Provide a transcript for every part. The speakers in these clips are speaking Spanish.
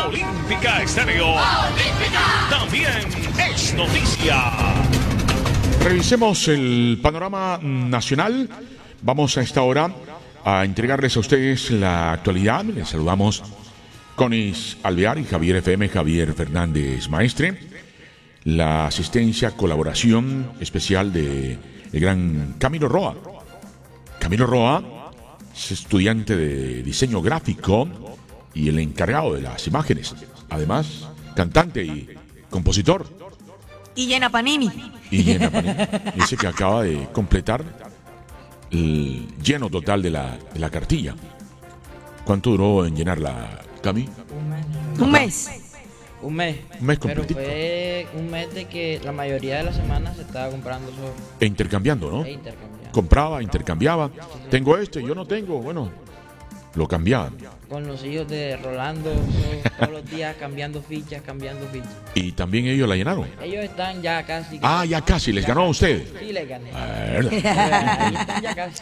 Olímpica Estéreo también es noticia. Revisemos el panorama nacional. Vamos a esta hora a entregarles a ustedes la actualidad. Les saludamos Conis Alvear y Javier FM, Javier Fernández Maestre. La asistencia, colaboración especial de el gran Camilo Roa. Camilo Roa es estudiante de diseño gráfico y el encargado de las imágenes. Además, cantante y compositor. Y llena Panini. Dice que acaba de completar el lleno total de la cartilla. ¿Cuánto duró en llenarla, Cami? Un mes. Un mes. Un mes Pero completito. fue un mes de que la mayoría de las semanas se estaba comprando eso. E intercambiando, ¿no? E intercambiando. Compraba, intercambiaba. Tengo este, yo no tengo. Bueno, lo cambiaban. Con los hijos de Rolando, todos los días cambiando fichas. Y también ellos la llenaron. Ellos están ya casi. Ah, ya casi, les ganó a ustedes. Sí, les gané. Bueno. Ellos están ya casi.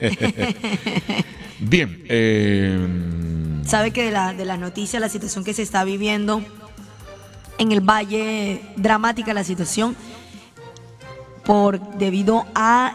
Bien. Sabe que de las noticias, la situación que se está viviendo en el Valle, dramática la situación, debido a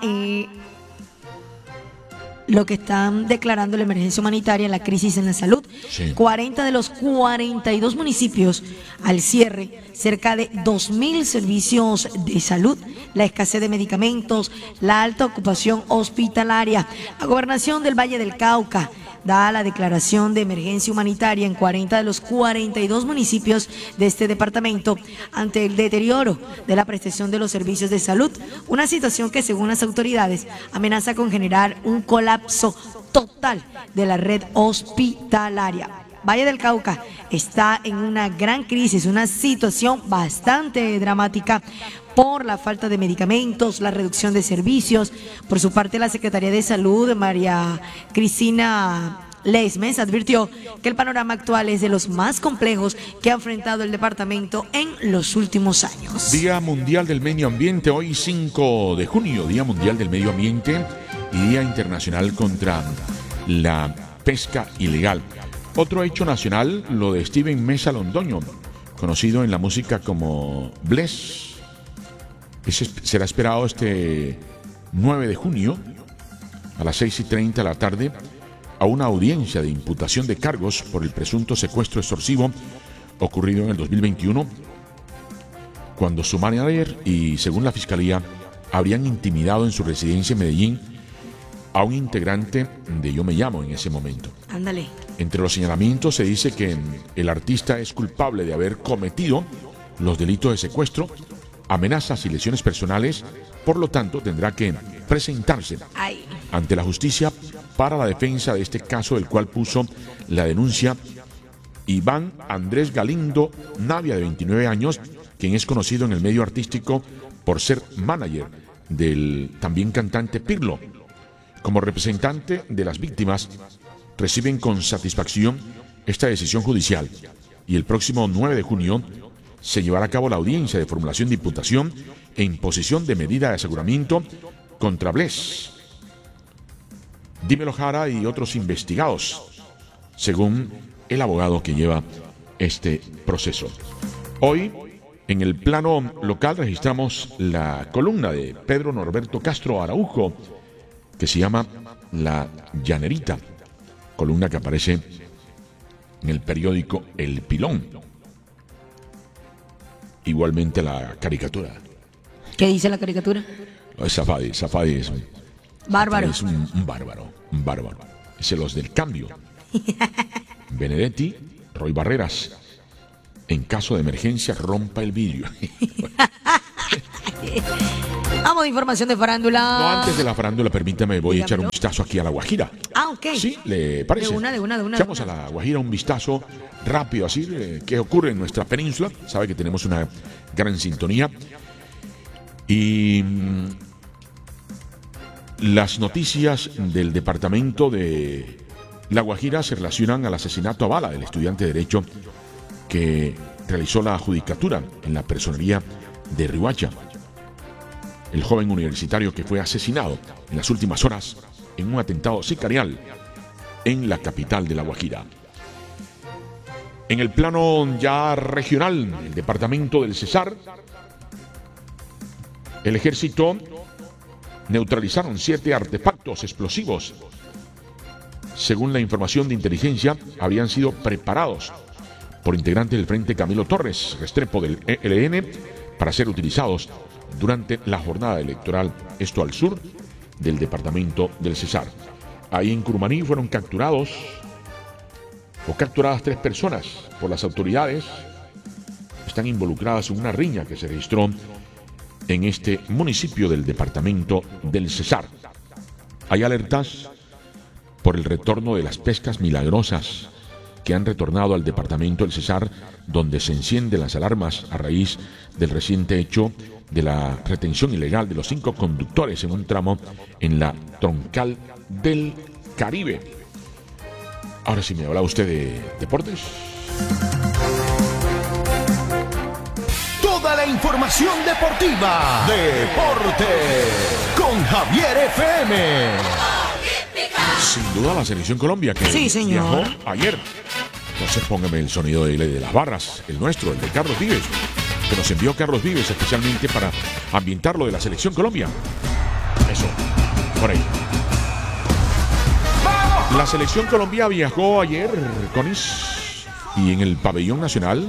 lo que están declarando la emergencia humanitaria, la crisis en la salud. Sí. 40 de los 42 municipios al cierre, cerca de 2.000 servicios de salud, la escasez de medicamentos, la alta ocupación hospitalaria. La gobernación del Valle del Cauca da la declaración de emergencia humanitaria en 40 de los 42 municipios de este departamento ante el deterioro de la prestación de los servicios de salud, una situación que según las autoridades amenaza con generar un colapso total de la red hospitalaria. Valle del Cauca está en una gran crisis, una situación bastante dramática por la falta de medicamentos, la reducción de servicios. Por su parte, la Secretaría de Salud, María Cristina Lesmes, advirtió que el panorama actual es de los más complejos que ha enfrentado el departamento en los últimos años. Día Mundial del Medio Ambiente, hoy 5 de junio, Día Mundial del Medio Ambiente y Día Internacional contra la Pesca Ilegal. Otro hecho nacional, lo de Steven Mesa Londoño, conocido en la música como Bless. Será esperado este 9 de junio a las 6:30 de la tarde a una audiencia de imputación de cargos por el presunto secuestro extorsivo ocurrido en el 2021, cuando su manager y, según la fiscalía, habrían intimidado en su residencia en Medellín a un integrante de Yo Me Llamo en ese momento. Ándale. Entre los señalamientos se dice que el artista es culpable de haber cometido los delitos de secuestro, amenazas y lesiones personales, por lo tanto tendrá que presentarse ante la justicia para la defensa de este caso, del cual puso la denuncia Iván Andrés Galindo Navia, de 29 años, quien es conocido en el medio artístico por ser manager del también cantante Pirlo. Como representante de las víctimas, reciben con satisfacción esta decisión judicial y el próximo 9 de junio se llevará a cabo la audiencia de formulación de imputación e imposición de medida de aseguramiento contra Bless, Dímelo Jara y otros investigados, según el abogado que lleva este proceso. Hoy, en el plano local, registramos la columna de Pedro Norberto Castro Araujo, que se llama La Llanerita, columna que aparece en el periódico El Pilón. Igualmente la caricatura. ¿Qué dice la caricatura? Safadi es Bárbaro. Es un bárbaro. Es los del cambio. Benedetti, Roy Barreras. En caso de emergencia, rompa el vidrio. Vamos de información de farándula. No, antes de la farándula, permítame, voy a echar un vistazo aquí a La Guajira. Ah, ok. ¿Sí? ¿Le parece? De una. Echamos a La Guajira un vistazo rápido, así, qué ocurre en nuestra península. Sabe que tenemos una gran sintonía. Y las noticias del departamento de La Guajira se relacionan al asesinato a bala del estudiante de Derecho que realizó la judicatura en la personería de Riohacha. El joven universitario que fue asesinado en las últimas horas en un atentado sicarial en la capital de La Guajira. En el plano ya regional, el departamento del Cesar, el ejército neutralizaron 7 artefactos explosivos. Según la información de inteligencia, habían sido preparados por integrantes del Frente Camilo Torres, Restrepo del ELN, para ser utilizados durante la jornada electoral, esto al sur del departamento del Cesar. Ahí en Curumaní fueron capturadas 3 personas por las autoridades. Están involucradas en una riña que se registró en este municipio del departamento del Cesar. Hay alertas por el retorno de las pescas milagrosas que han retornado al departamento del Cesar, donde se encienden las alarmas a raíz del reciente hecho de la retención ilegal de los 5 conductores en un tramo en la troncal del Caribe. Ahora sí, me habla usted de deportes. Toda la información deportiva. Deporte con Javier FM. Sin duda la selección Colombia que Sí, señor. viajó ayer. Entonces póngame el sonido de las barras, el nuestro, el de Carlos Vives, que nos envió Carlos Vives especialmente para ambientarlo de la selección Colombia. Eso, por ahí. La selección Colombia viajó ayer, Conis, y en el pabellón nacional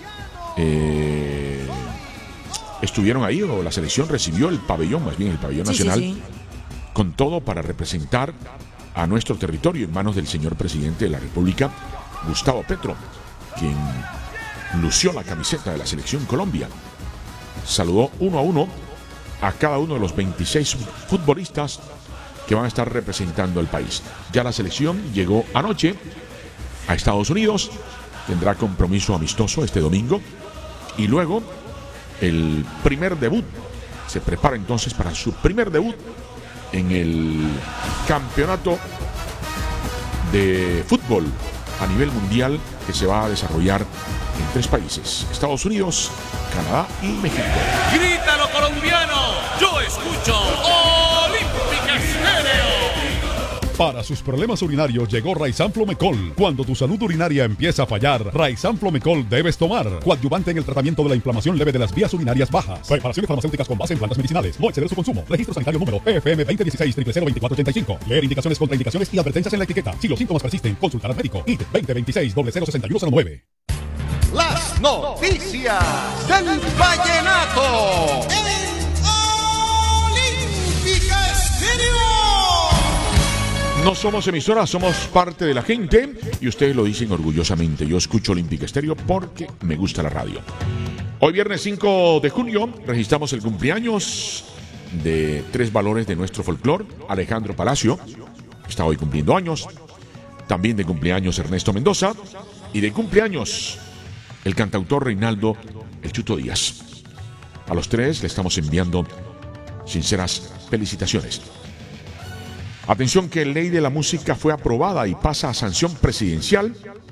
estuvieron ahí, o la selección recibió el pabellón, más bien el pabellón nacional, Sí. con todo para representar a nuestro territorio en manos del señor presidente de la República, Gustavo Petro, quien lució la camiseta de la selección Colombia. Saludó 1 a 1 a cada uno de los 26 futbolistas que van a estar representando al país. Ya la selección llegó anoche a Estados Unidos, tendrá compromiso amistoso este domingo y luego el primer debut. Se prepara entonces para su primer debut en el campeonato de fútbol a nivel mundial que se va a desarrollar en 3 países: Estados Unidos, Canadá y México. ¡Grítalo, colombiano! ¡Yo escucho Olímpica Estéreo! Para sus problemas urinarios llegó Raizan Flomecol. Cuando tu salud urinaria empieza a fallar, Raizan Flomecol debes tomar. Coadyuvante en el tratamiento de la inflamación leve de las vías urinarias bajas. Preparaciones farmacéuticas con base en plantas medicinales. No exceder su consumo. Registro sanitario número FM 2016-002485. Leer indicaciones, contraindicaciones y advertencias en la etiqueta. Si los síntomas persisten, consultar al médico. ID 2026-006109. Las noticias del vallenato. Olímpica Estéreo. No somos emisoras, somos parte de la gente y ustedes lo dicen orgullosamente. Yo escucho Olímpica Estéreo porque me gusta la radio. Hoy viernes 5 de junio registramos el cumpleaños de 3 valores de nuestro folclore. Alejandro Palacio está hoy cumpliendo años. También de cumpleaños Ernesto Mendoza. Y de cumpleaños el cantautor Reinaldo El Chuto Díaz. A los 3 le estamos enviando sinceras felicitaciones. Atención que la ley de la música fue aprobada y pasa a sanción presidencial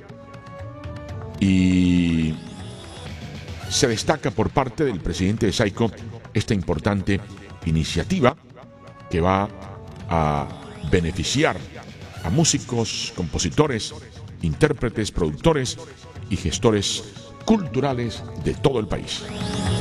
y se destaca por parte del presidente de SAICO esta importante iniciativa que va a beneficiar a músicos, compositores, intérpretes, productores y gestores culturales de todo el país.